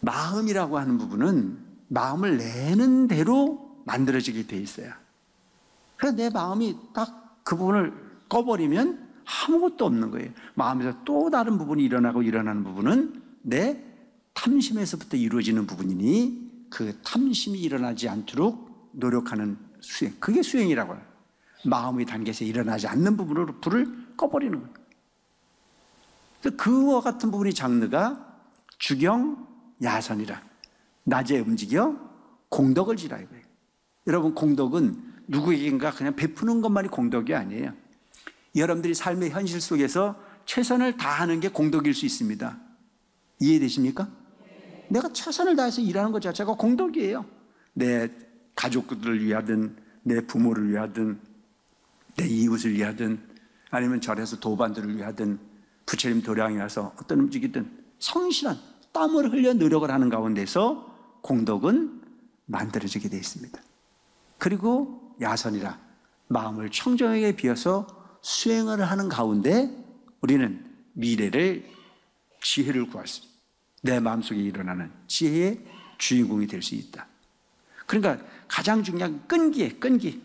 마음이라고 하는 부분은 마음을 내는 대로 만들어지게 돼 있어요. 그래서 내 마음이 딱 그 부분을 꺼버리면 아무것도 없는 거예요. 마음에서 또 다른 부분이 일어나고 일어나는 부분은 내 탐심에서부터 이루어지는 부분이니 그 탐심이 일어나지 않도록 노력하는 수행, 그게 수행이라고 해요. 마음의 단계에서 일어나지 않는 부분으로 불을 꺼버리는 거예요. 그와 같은 부분의 장르가 주경, 야선이라. 낮에 움직여 공덕을 지라 이거예요. 여러분, 공덕은 누구에게인가 그냥 베푸는 것만이 공덕이 아니에요. 여러분들이 삶의 현실 속에서 최선을 다하는 게 공덕일 수 있습니다. 이해되십니까? 내가 최선을 다해서 일하는 것 자체가 공덕이에요. 내 가족들을 위하든 내 부모를 위하든 내 이웃을 위하든 아니면 절에서 도반들을 위하든 부처님 도량에 와서 어떤 움직이든 성실한 땀을 흘려 노력을 하는 가운데서 공덕은 만들어지게 되어 있습니다. 그리고 야선이라 마음을 청정하게 비워서 수행을 하는 가운데 우리는 미래를 지혜를 구할 수 있습니다. 내 마음속에 일어나는 지혜의 주인공이 될 수 있다. 그러니까 가장 중요한 끈기에 끈기.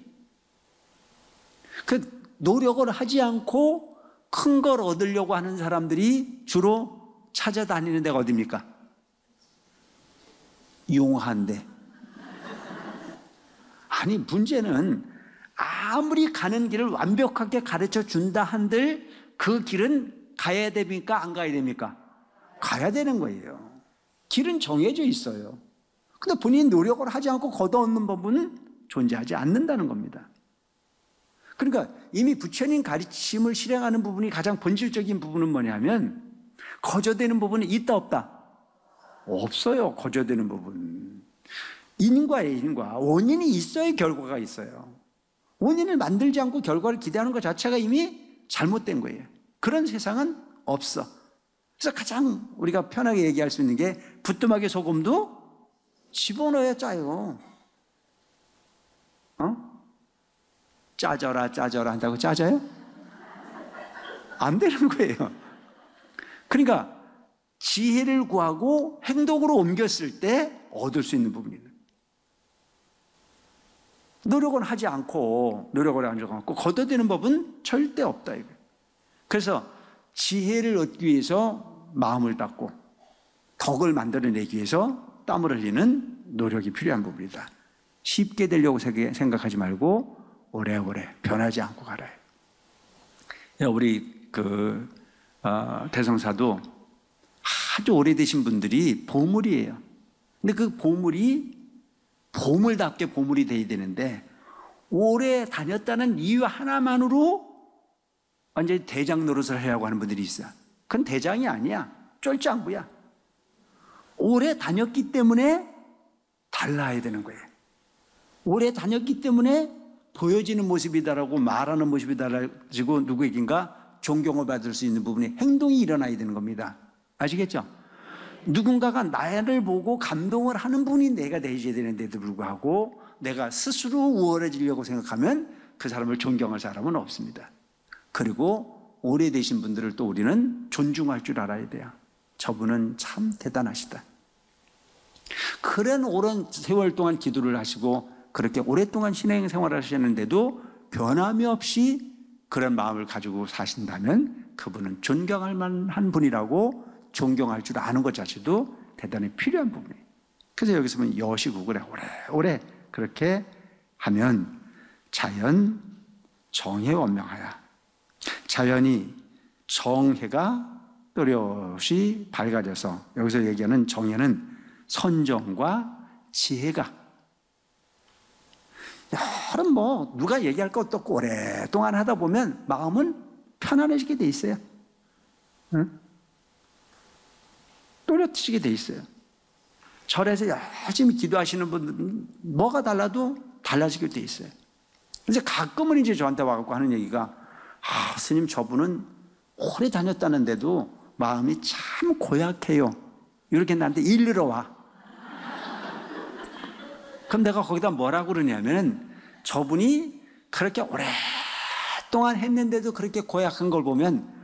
그 노력을 하지 않고 큰 걸 얻으려고 하는 사람들이 주로 찾아다니는 데가 어디입니까? 용한데. 아니, 문제는 아무리 가는 길을 완벽하게 가르쳐 준다 한들 그 길은 가야 됩니까? 안 가야 됩니까? 가야 되는 거예요. 길은 정해져 있어요. 근데 본인이 노력을 하지 않고 걷어얻는 법은 존재하지 않는다는 겁니다. 그러니까 이미 부처님 가르침을 실행하는 부분이 가장 본질적인 부분은 뭐냐면 거저되는 부분이 있다 없다? 없어요. 거저되는 부분. 인과예요. 인과. 원인이 있어야 결과가 있어요. 원인을 만들지 않고 결과를 기대하는 것 자체가 이미 잘못된 거예요. 그런 세상은 없어. 그래서 가장 우리가 편하게 얘기할 수 있는 게 부뚜막에 소금도 집어넣어야 짜요. 짜져라 짜져라 한다고 짜져요? 안 되는 거예요. 그러니까 지혜를 구하고 행동으로 옮겼을 때 얻을 수 있는 부분이에요. 노력을 하지 않고 걷어대는 법은 절대 없다 이거예요. 그래서 지혜를 얻기 위해서 마음을 닦고 덕을 만들어내기 위해서 땀을 흘리는 노력이 필요한 부분이다. 쉽게 되려고 생각하지 말고 오래오래 변하지 않고 가라. 우리 대성사도 아주 오래되신 분들이 보물이에요. 근데 그 보물이 보물답게 보물이 돼야 되는데 오래 다녔다는 이유 하나만으로 완전히 대장 노릇을 하려고 하는 분들이 있어요. 그건 대장이 아니야. 쫄짱부야. 오래 다녔기 때문에 달라야 되는 거예요. 오래 다녔기 때문에 보여지는 모습이다라고 말하는 모습이다라고 누구에겐가 존경을 받을 수 있는 부분에 행동이 일어나야 되는 겁니다. 아시겠죠? 누군가가 나를 보고 감동을 하는 분이 내가 되셔야 되는데도 불구하고 내가 스스로 우월해지려고 생각하면 그 사람을 존경할 사람은 없습니다. 그리고 오래되신 분들을 또 우리는 존중할 줄 알아야 돼요. 저분은 참 대단하시다. 그런 오랜 세월 동안 기도를 하시고 그렇게 오랫동안 신앙 생활을 하셨는데도 변함이 없이 그런 마음을 가지고 사신다면 그분은 존경할 만한 분이라고 존경할 줄 아는 것 자체도 대단히 필요한 부분이에요. 그래서 여기서 보면 여시국을 오래 그렇게 하면 자연 정해 원명하여 자연이 정해가 또렷이 밝아져서 여기서 얘기하는 정해는 선정과 지혜가 여름 누가 얘기할 것도 없고 오랫동안 하다 보면 마음은 편안해지게 돼 있어요. 응? 또렷해지게 돼 있어요. 절에서 열심히 기도하시는 분들은 뭐가 달라도 달라지게 돼 있어요. 그래서 가끔은 이제 저한테 와갖고 하는 얘기가 스님 저분은 오래 다녔다는데도 마음이 참 고약해요. 이렇게 나한테 일르러 와. 그럼 내가 거기다 뭐라고 그러냐면 저분이 그렇게 오랫동안 했는데도 그렇게 고약한 걸 보면